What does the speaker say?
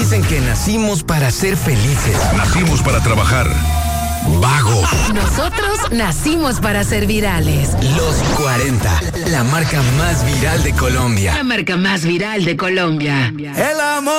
Dicen que nacimos para ser felices. Nacimos para trabajar. Vagos. Nosotros nacimos para ser virales. Los 40, la marca más viral de Colombia. La marca más viral de Colombia. El amor.